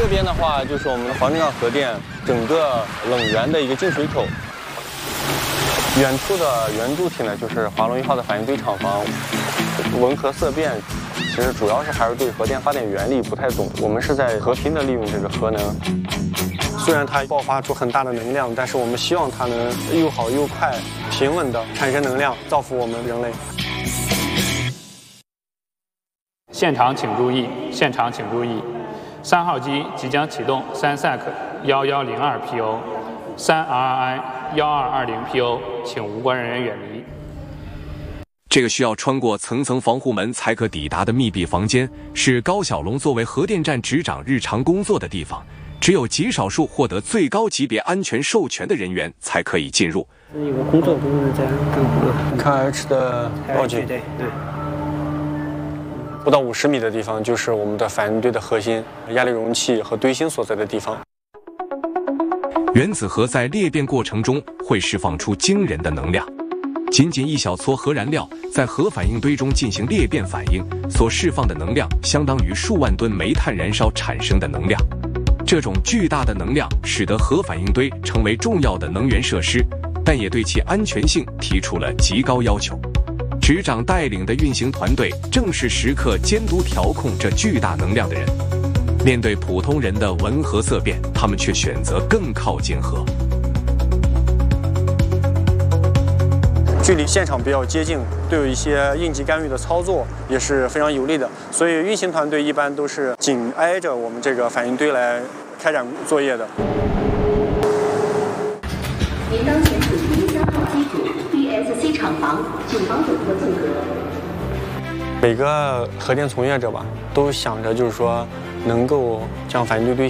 边的话就是我们的黄金港核电整个冷源的一个进水口。远处的圆柱体呢，就是华龙1号的反应堆厂房。闻核色变，其实主要是还是对核电发电原理不太懂。我们是在和平的利用这个核能。虽然它爆发出很大的能量，但是我们希望它能又好又快、平稳地产生能量，造福我们人类。 现场请注意，现场请注意，3号机即将启动3SAC 1102 PO，3RRI 1220 PO， 请无关人员远离。 这个需要穿过层层防护门才可抵达的密闭房间，是高小龙作为核电站执掌日常工作的地方。只有极少数获得最高级别安全授权的人员才可以进入。 有个工作不是在干活的。 你看 H 的报警， 对。 不到50米的地方就是我们的反应堆的核心、压力容器和堆芯所在的地方。 原子核在裂变过程中会释放出惊人的能量，仅一小撮核燃料在核反应堆中进行裂变反应，所释放的能量相当于数万吨煤炭燃烧产生的能量。这种巨大的能量使得核反应堆成为重要的能源设施，但也对其安全性提出了极高要求。执掌带领的运行团队正是时刻监督调控这巨大能量的人。面对普通人的闻核色变，他们却选择更靠近核。 距离现场比较接近，对有一些应急干预的操作也是非常有利的。所以运行团队一般都是紧挨着我们这个反应堆来开展作业的。 您当前处于3号机组 BSC 厂房警方整合纵隔。 每个核电从业者吧，都想着就是说能够将反应堆